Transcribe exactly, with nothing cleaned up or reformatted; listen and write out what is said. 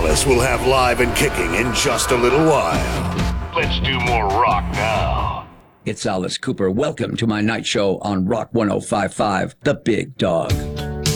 Alice will have live and kicking in just a little while. Let's do more rock now. It's Alice Cooper. Welcome to my night show on Rock one oh five point five, The Big Dog.